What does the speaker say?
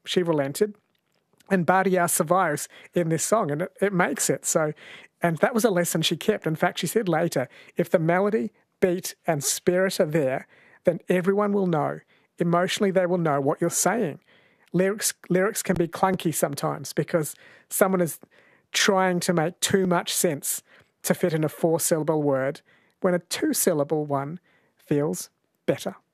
she relented. And Bardia survives in this song, and it makes it. So, and that was a lesson she kept. In fact, she said later, if the melody, beat, and spirit are there, then everyone will know. Emotionally, they will know what you're saying. Lyrics can be clunky sometimes because someone is trying to make too much sense to fit in a 4-syllable word when a 2-syllable one feels better.